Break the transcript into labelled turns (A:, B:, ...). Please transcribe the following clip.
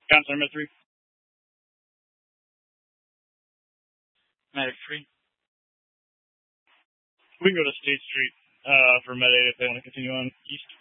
A: Counselor number 3.
B: Medic 3.
A: We can go to State Street for Med 8 if they want to continue on east.